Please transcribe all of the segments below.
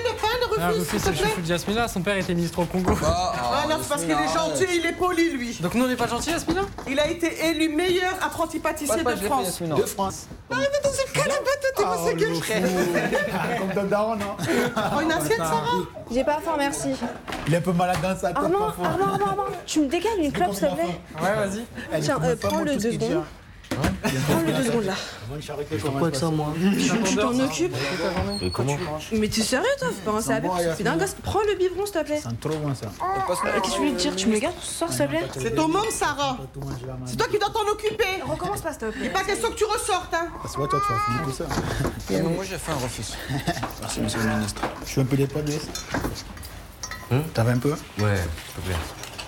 le pain, le Ah, refus, Rufus, s'il c'est te le plaît. chouchou de Yasmina, son père était ministre au Congo. Ah non, c'est parce qu'il est gentil, il est poli, lui. Donc nous, on n'est pas gentils, Yasmina? Il a été élu meilleur apprenti pâtissier de France. De France. Ah, mais dans une calabette, t'es pas ce que frère. Comme dans Daron, non? Oh, une assiette, Sarah? J'ai pas faim, merci. Il est un peu malade dans sa tête. Armand, tu me décales une clope, s'il te plaît? Ouais, vas-y. Tiens, prends le 2 secondes. Prends le 2 secondes là. Pourquoi que ça, moi? Tu t'en occupes? Mais comment? Mais t'es sérieux, toi? Faut pas penser à la C'est dingue, prends le biberon, s'il te plaît. C'est trop bon, ça. Qu'est-ce que tu voulais te dire? Tu me le gardes? Sors, s'il te plaît. C'est ton môme, Sarah. C'est toi qui dois t'en occuper. Recommence pas, s'il te Il plaît. n'est pas question que tu ressortes, hein. Parce que toi, tu vas finir tout ça. Moi, j'ai fait un refus. Merci, monsieur le ministre. Je suis un peu dépanné. T'avais un peu? Ouais, s'il te plaît.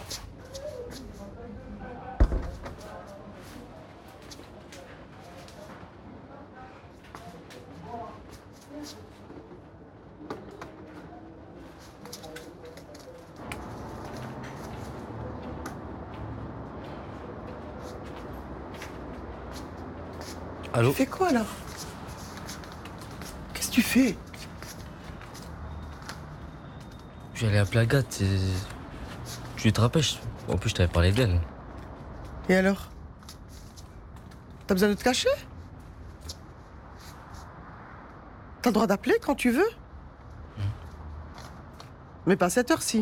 Allô? Tu fais quoi, là? Qu'est-ce que tu fais? J'allais appeler Agathe et... Tu te rappelles, en plus je t'avais parlé d'elle. Et alors? T'as besoin de te cacher? T'as le droit d'appeler quand tu veux. Mais pas à cette heure-ci.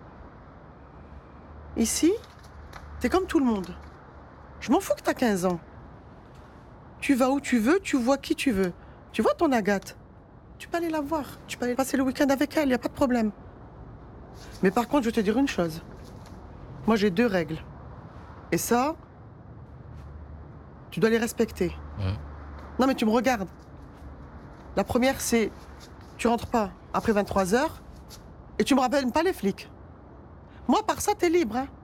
Ici, t'es comme tout le monde. Je m'en fous que t'as 15 ans. Tu vas où tu veux, tu vois qui tu veux. Tu vois ton Agathe? Tu peux aller la voir. Tu peux aller passer le week-end avec elle, y a pas de problème. Mais par contre, je vais te dire une chose. Moi, j'ai 2 règles. Et ça, tu dois les respecter. Non, mais tu me regardes. La première, c'est tu rentres pas après 23h et tu me rappelles pas les flics. Moi, par ça, t'es libre, hein.